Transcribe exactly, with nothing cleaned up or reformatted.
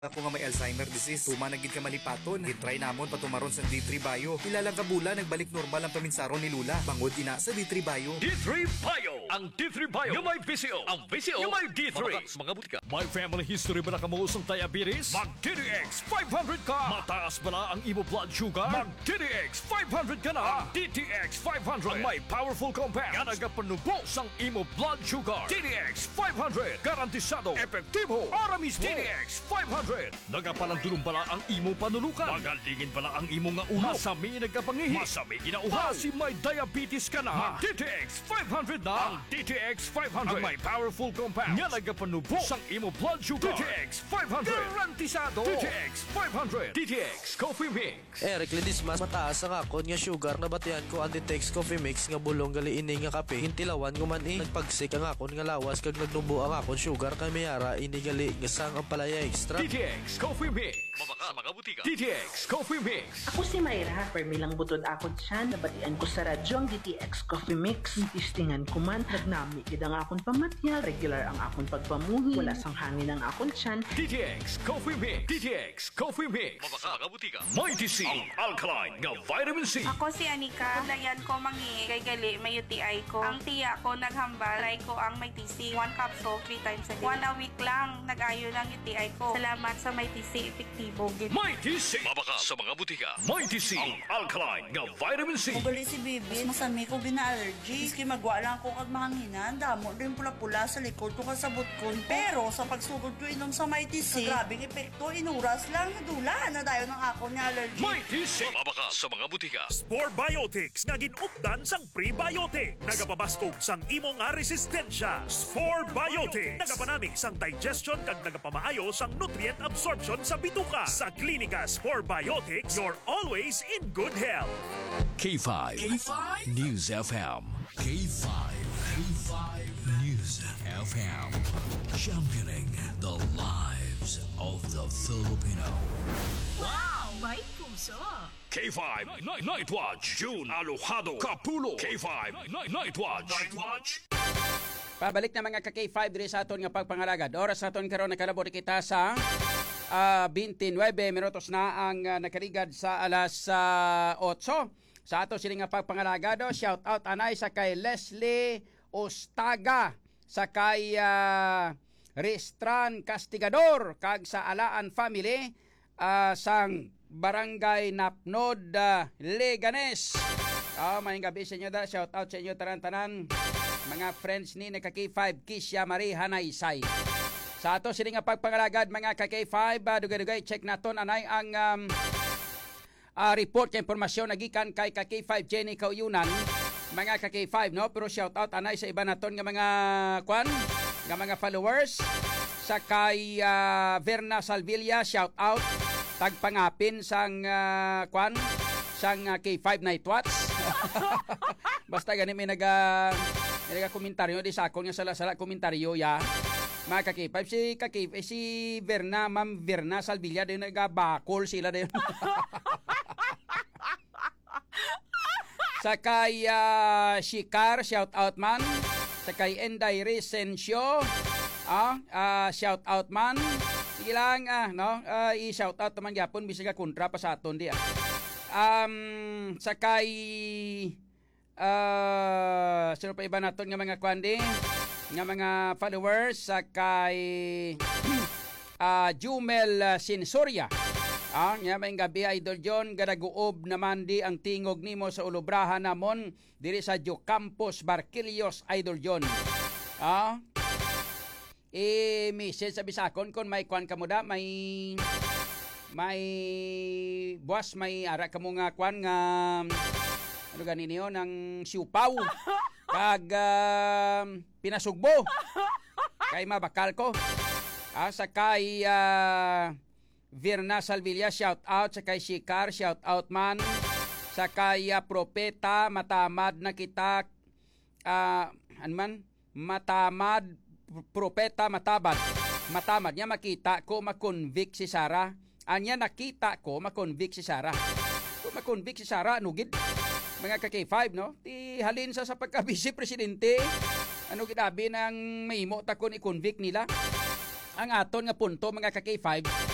Ako nga may Alzheimer disease, tuma na gid ka malipaton. Gitry namon patumaron sa D three Bio. Ilang kabula nagbalik normal ang paminsaron ni Lula. Bangod ina sa D three Bio. D three Bio! Ang D three Bio yung may V C O. Ang V C O yung may D three. Mga, mga butika. May family history ba na kamuusong diabetes? Mag D D X five hundred ka! Mataas ba na ang imo blood sugar? Mag D D X five hundred ka na! Ang D T X five hundred ang may powerful compound nga nagapanubo sang imo blood sugar. D D X five hundred garantisado, epektibo, aramis. D D X five hundred nagapalandulong bala ang imo panulukan. Magalingin bala ang imo nga ulo. Masami nagapangihi. Masami ginauhaw. Kasi may diabetes ka na. D T X five hundred na. Ang D T X five hundred ang may powerful compound nga nagapanubo sang imo blood sugar. D T X five hundred garantisado. D T X five hundred. D T X Coffee Mix. Eric Ledismas, mataas ang akon nga sugar na batian ko ang D T X Coffee Mix nga bulong gali ini nga kape. Hintilawan ko man eh. Nagpagsik ang akon nga lawas kag nagnubo ang akon sugar kay mayara ini gali nga sang ang palaya extra. D T X Coffee Mix. Mabaka mga butika. D T X Coffee Mix. Ako si Mayra, permilang butod ako dyan. Nabatian ko sa radyo ang D T X Coffee Mix. Tistingan ko man, nagnami gid ang akon pamatyal. Regular ang akon pagpamuhi. Wala sang hangin ang akon tiyan. D T X Coffee Mix. D T X Coffee Mix. Mabaka mga butika. Mighty C. Ang alkaline nga vitamin C. Ako si Anika. Dayan ko mangi kay gali may U T I ko. Ang tiya ko naghambal. Try ko ang may T C. One capsule, three times a day. One a week lang. Nag-ayo lang U T I ko. Salamat sa may T C. Epektibo. Mighty C. Mabaka sa mga butika. Mighty C. Ang alkaline nga vitamin C. Ugali si Bibi, masami ko bina-allergy. Iski magwa lang ko kag mahanginan. Damo rin pula-pula sa likod ko kasabot ko. Pero sa pagsugod ko inom sa Mighty C, grabing epekto, inuras lang, nadula na dayo ng ako ni allergy. Mighty C. Mabaka sa mga butika. Spore Biotics nga ginupdan sang prebiotic. Nagapabastog sang imo nga resistensya. Spore Biotics. Nagapanamig sang digestion kag nagapamaayo sang nutrient absorption sa bituka. Sa Klinika Spore Biotics, you're always in good health. K five. K five News F M. K five. K five News F M. Championing the lives of the Filipino. Wow! May puso! K five Night, Night Watch. June Alojado Capulo. K five Night, Night Watch. Night Watch. Pabalik na mga ka-K five diri sa aton nga pagpangalagad. Oras sa aton karon nakalabot kita sa uh, twenty-nine minutos na ang uh, nakarigad sa alas uh, eight. Sa ato sila nga pagpangalagado, shout out anay sa kay Leslie Ostaga, sa kay uh, Restran Castigador, kag sa Alaan family uh, sang Barangay Napnod, uh, Leganes. Oh, may gabi sa inyo da. Shout out sa inyo tanan-tanan. Mga friends ni naka-K five, Kisya Marie Hanaysay. Sa ato sila nga pagpangalagad mga ka-K five, uh, dugay-dugay check naton anay ang um, uh, report kay impormasyon nagikan kay ka-K five Jenny Kauyunan. Mga ka-K five, no? Pero shout out anay sa iba naton nga mga kwan, nga mga followers. Sa kay uh, Verna Salvilla, shout out. Tagpangapin sang uh, kwan, sang uh, K five Night Watch. Basta gani may naga may naga komentaryo di sa akon nga sala-sala komentaryo ya. Mga ka-K five, si ka-K five, eh, si Verna, Ma'am Verna Salvilla din nagabakol sila din. Sa kay uh, Shikar, shout out man. Sa kay Enday Resencio, ah, uh, shout out man. Sige lang, ah, no? Uh, i-shout out naman yapon bisig ka kontra pa sa aton di ah. Um, sa kay uh, sino pa iba naton nga mga kwandi, nga mga followers, sa kay uh, Jumel Sinsoria. Ah, nga may gabi idol John, gadaguob naman di ang tingog nimo sa ulubrahan namon diri sa Jo Campos Barquillos idol John. Ah, eh message sa bisakon kon may kwan kamo da, may may buwas, may ara kamo nga kwan nga ano gani niyo ng siupaw kag uh, pinasugbo kay mabakal ko. Ah, sa kay uh, Verna Salvilla, shout out. Sa kay Shikar, shout out man. Sa kay uh, Propeta, matamad na kita, uh, ano man, matamad, Propeta, matabad. Matamad niya makita ko makonvict si Sarah. Anya nakita ko makonvict si Sarah. Kung makonvict si Sarah, anugid. Mga ka-K five, no? Ti halin sa sa pagka-vice presidente. Ano gidabi ng mahimo ta kon i-convict nila? Ang aton nga punto mga ka-K five,